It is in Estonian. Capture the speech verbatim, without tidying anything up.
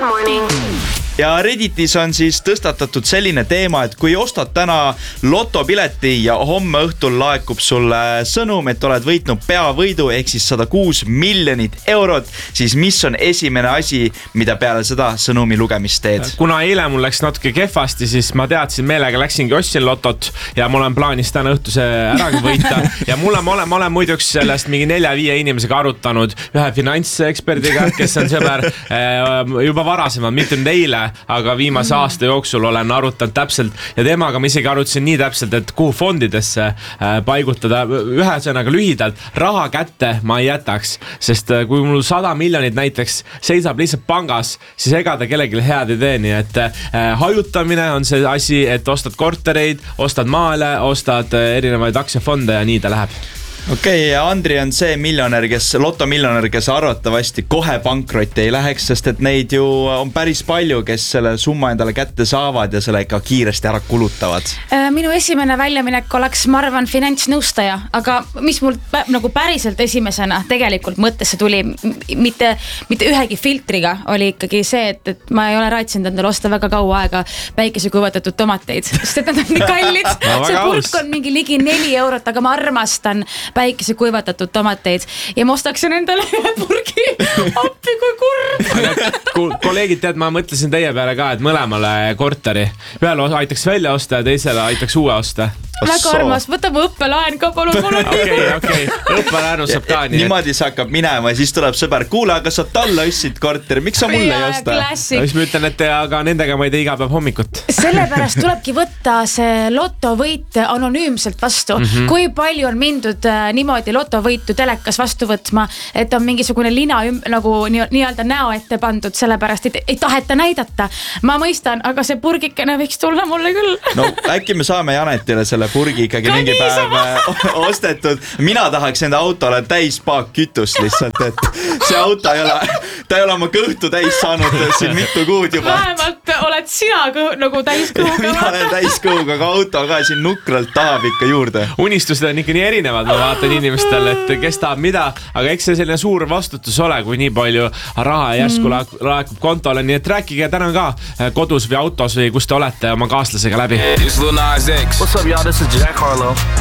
Good morning. Ja Redditis on siis tõstatatud selline teema, et kui ostad täna lotopileti ja homme õhtul laekub sulle sõnum, et oled võitnud peavõidu ehk siis sada kuus miljonit eurot, siis mis on esimene asi, mida peale seda sõnumi lugemist teed? Kuna eile mul läks natuke kehvasti, siis ma teadsin meelega, läksingi ostsin lotot ja mul on plaanis täna õhtuse äragi võita ja mulle ma olen, ma olen muiduks sellest mingi nelja-viie inimesega arutanud ühe finantseksperdiga, kes on sõber juba varasemalt, mitte nüüd eile, aga viimase aasta jooksul olen arutanud täpselt ja temaga ma isegi arutasin nii täpselt, et kuhu fondidesse paigutada. Ühesõnaga lühidalt, raha kätte ma ei jätaks, sest kui mul sada miljonit näiteks seisab lihtsalt pangas, siis ega ta kellelegi head ei tee, nii et hajutamine on see asi, et ostad kortereid, ostad maale, ostad erinevaid aktsiafonde ja nii ta läheb. Okei, okay, Andri on see miljonär, kes, lotomiljonär, kes arvatavasti kohe pankrotti ei läheks, sest et neid ju on päris palju, kes selle summa endale kätte saavad ja selle ikka kiiresti ära kulutavad. Minu esimene väljaminek oleks, ma arvan, finantsnõustaja, aga mis mul pä- nagu päriselt esimesena tegelikult mõttesse tuli, mitte, mitte ühegi filtriga, oli ikkagi see, et, et ma ei ole raitsinud endale osta väga kaua aega päikesekuivatatud tomateid, sest et nad on nii kallid. No, see pulk on mingi ligi neli eurot, aga ma armastan päikese kuivatatud tomateid ja ma ostaksin endale ühe purgi. Appi kui kurb. Kolleegid, tead, ma mõtlesin teie peale ka, et mõlemale korteri. Ühele aitaks välja osta ja teisele aitaks uue osta. Väga armas, võta mu õppelaen ka, palun, palun. Okei, okei, õppelaenu saab ka nii. Niimoodi see hakkab minema ja siis tuleb sõber, kuule, aga sa talla ostsid korteri, miks sa mulle ei osta? Siis ma ütlen, et aga nendega ma ei tee iga päev hommikut. Sellepärast tulebki võtta see lotovõit anonüümselt vastu. Mm-hmm. Kui palju on mindud niimoodi lotovõitu telekas vastu võtma, et on mingisugune lina üm, nagu nii-öelda näo ette pandud, sellepärast et ei taheta näidata. Ma mõistan, aga see purgikene võiks tulla mulle küll. No äkki me saame Janetile selle purgi ikkagi ka mingi päev ostetud. Mina tahaks enda autole täis paak kütust lihtsalt, et see auto ei ole, ta ei ole oma kõhtu täis saanud siin mitu kuud juba. Vähemalt oled sina kõh, nagu täis kõhuga. Mina olen täis kõhuga, aga auto ka siin nukralt tahab ikka juurde. Unistused on ikka nii erinevad, ma vaatan inimestel, et kes tahab mida, aga eks see selline suur vastutus ole, kui nii palju raha järsku mm. laekub kontole, nii et rääkige täna ka kodus või autos või kus te olete oma kaaslasega läbi. What's up, y'all? This is Jack Harlow.